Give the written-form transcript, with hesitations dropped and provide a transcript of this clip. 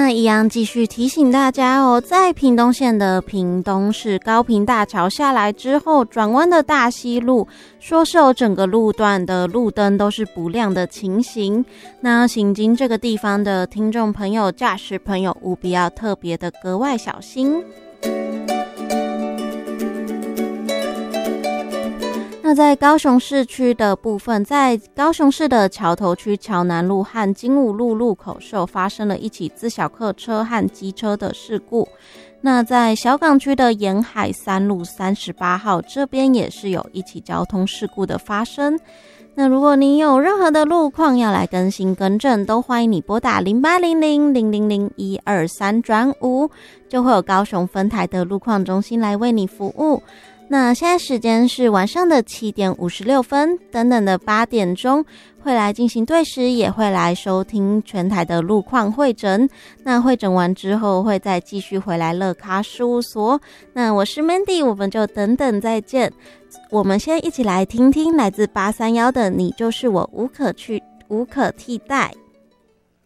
那一样继续提醒大家哦，在屏东县的屏东市高屏大桥下来之后，转弯的大溪路，说是有整个路段的路灯都是不亮的情形。那行经这个地方的听众朋友、驾驶朋友，务必要特别的格外小心。那在高雄市区的部分，在高雄市的桥头区桥南路和金武路路口是有发生了一起自小客车和机车的事故。那在小港区的沿海三路38号这边也是有一起交通事故的发生。那如果你有任何的路况要来更新更正，都欢迎你拨打0800000123-5，就会有高雄分台的路况中心来为你服务。那现在时间是晚上的7点56分，等等的8点钟会来进行对时，也会来收听全台的路况会诊。那会诊完之后会再继续回来乐咖事务所。那我是 Mandy， 我们就等等再见。我们先一起来听听来自831的你就是我无可替代。